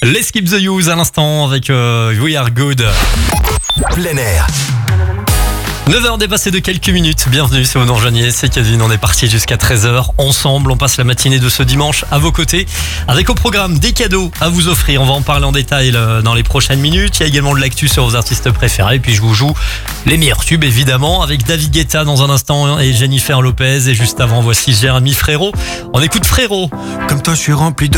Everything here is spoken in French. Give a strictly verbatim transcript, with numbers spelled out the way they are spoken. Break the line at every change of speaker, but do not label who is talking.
Let's Keep the Use à l'instant avec euh, We Are Good.
Plein air.
neuf heures dépassées de quelques minutes. Bienvenue, c'est Honoré Janier, c'est Kevin. On est parti jusqu'à treize heures. Ensemble, on passe la matinée de ce dimanche à vos côtés. Avec au programme des cadeaux à vous offrir. On va en parler en détail dans les prochaines minutes. Il y a également de l'actu sur vos artistes préférés. Puis je vous joue les meilleurs tubes, évidemment, avec David Guetta dans un instant et Jennifer Lopez. Et juste avant, voici Jérémy Frérot. On écoute Frérot.
Comme toi, je suis rempli de